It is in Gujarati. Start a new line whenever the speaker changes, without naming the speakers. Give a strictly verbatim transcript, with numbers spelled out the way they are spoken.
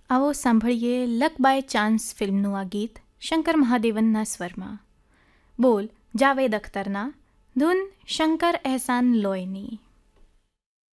આવો સાંભળીએ લક બાય ચાન્સ ફિલ્મનું આ ગીત શંકર મહાદેવનના સ્વરમાં. બોલ જાવેદ અખ્તરના, ધૂન શંકર એહસાન લોયની.